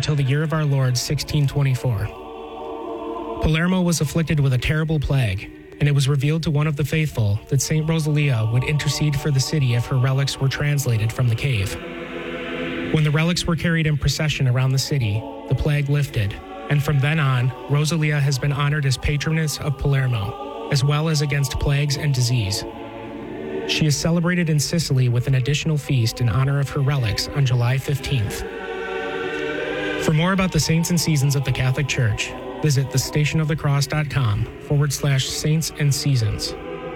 until the year of our Lord 1624. Palermo was afflicted with a terrible plague, and it was revealed to one of the faithful that Saint Rosalia would intercede for the city if her relics were translated from the cave. When the relics were carried in procession around the city, the plague lifted, and from then on, Rosalia has been honored as patroness of Palermo, as well as against plagues and disease. She is celebrated in Sicily with an additional feast in honor of her relics on July 15th. For more about the saints and seasons of the Catholic Church, visit thestationofthecross.com/saints and seasons.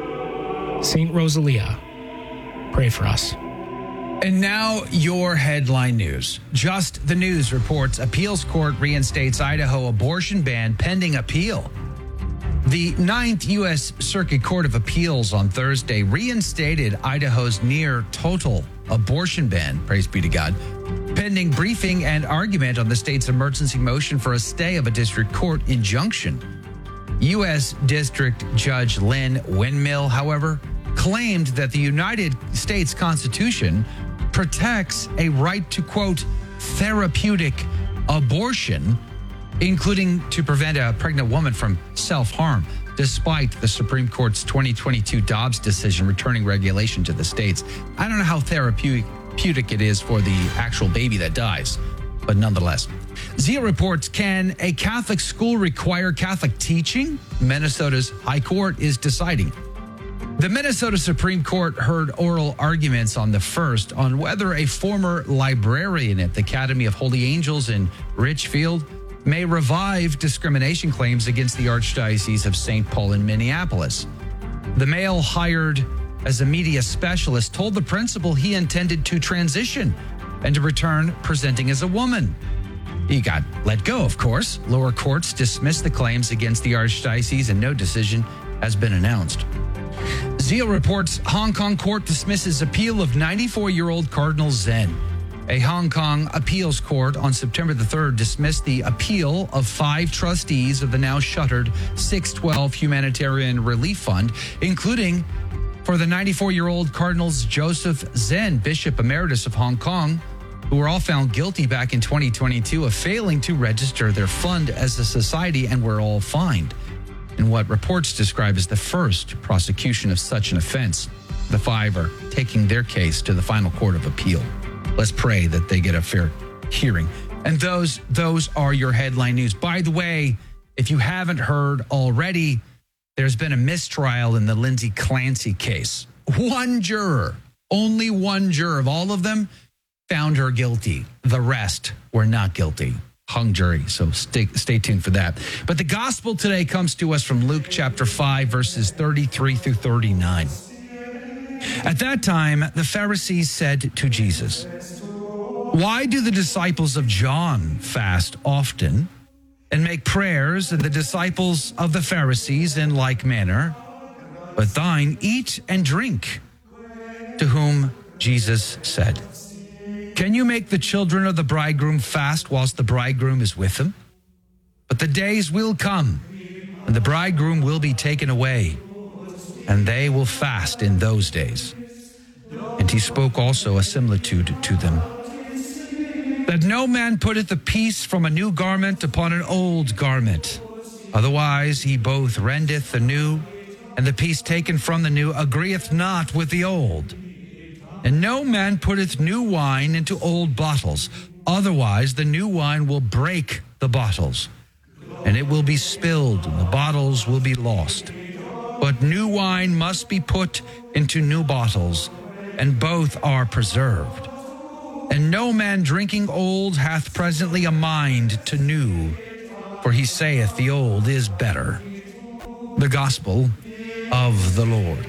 Saint Rosalia, pray for us. And now your headline news. Just the News reports appeals court reinstates Idaho abortion ban pending appeal. The 9th U.S. Circuit Court of Appeals on Thursday reinstated Idaho's near total abortion ban, praise be to God, pending briefing and argument on the state's emergency motion for a stay of a district court injunction. U.S. District Judge Lynn Windmill, however, claimed that the United States Constitution protects a right to, quote, therapeutic abortion, including to prevent a pregnant woman from self-harm, despite the Supreme Court's 2022 Dobbs decision returning regulation to the states. I don't know how therapeutic it is for the actual baby that dies, but nonetheless. Zia reports, can a Catholic school require Catholic teaching? Minnesota's High Court is deciding. The Minnesota Supreme Court heard oral arguments on the 1st on whether a former librarian at the Academy of Holy Angels in Richfield may revive discrimination claims against the Archdiocese of St. Paul in Minneapolis. The male hired as a media specialist told the principal he intended to transition and to return presenting as a woman. He got let go, of course. Lower courts dismissed the claims against the Archdiocese and no decision has been announced. Zia reports Hong Kong court dismisses appeal of 94-year-old Cardinal Zen. A Hong Kong appeals court on September the 3rd dismissed the appeal of 5 trustees of the now shuttered 612 Humanitarian Relief Fund, including for the 94-year-old Cardinals Joseph Zen, Bishop Emeritus of Hong Kong, who were all found guilty back in 2022 of failing to register their fund as a society and were all fined in what reports describe as the first prosecution of such an offense. The 5 are taking their case to the final court of appeal. Let's pray that they get a fair hearing. And those are your headline news. By the way, if you haven't heard already, there's been a mistrial in the Lindsay Clancy case. One juror, only one juror of all of them, found her guilty. The rest were not guilty. Hung jury, so stay tuned for that. But the gospel today comes to us from Luke chapter 5, verses 33 through 39. At that time, the Pharisees said to Jesus, "Why do the disciples of John fast often and make prayers, and the disciples of the Pharisees in like manner, but thine eat and drink?" To whom Jesus said, "Can you make the children of the bridegroom fast whilst the bridegroom is with them? But the days will come, and the bridegroom will be taken away, and they will fast in those days." And he spoke also a similitude to them, that no man putteth a piece from a new garment upon an old garment. Otherwise he both rendeth the new, and the piece taken from the new agreeth not with the old. And no man putteth new wine into old bottles. Otherwise the new wine will break the bottles, and it will be spilled, and the bottles will be lost. But new wine must be put into new bottles, and both are preserved. And no man drinking old hath presently a mind to new, for he saith the old is better. The gospel of the Lord.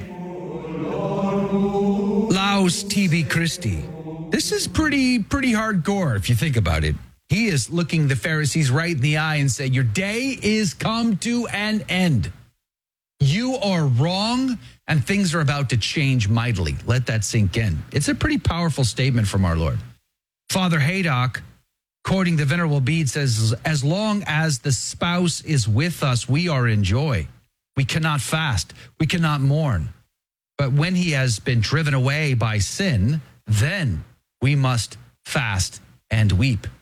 Laus tibi Christi. This is pretty hardcore if you think about it. He is looking the Pharisees right in the eye and saying, your day is come to an end. You are wrong, and things are about to change mightily. Let that sink in. It's a pretty powerful statement from our Lord. Father Haydock, quoting the Venerable Bede, says, as long as the spouse is with us, we are in joy. We cannot fast. We cannot mourn. But when he has been driven away by sin, then we must fast and weep.